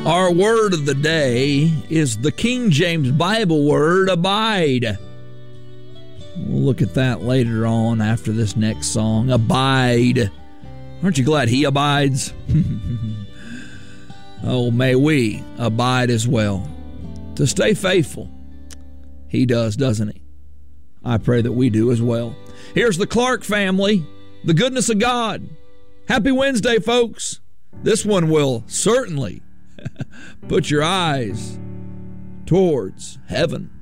Our word of the day is the King James Bible word, abide. We'll look at that later on after this next song. Abide. Aren't you glad He abides? Oh, may we abide as well. To stay faithful. He does, doesn't He? I pray that we do as well. Here's the Clark family, the goodness of God. Happy Wednesday, folks. This one will certainly put your eyes towards heaven.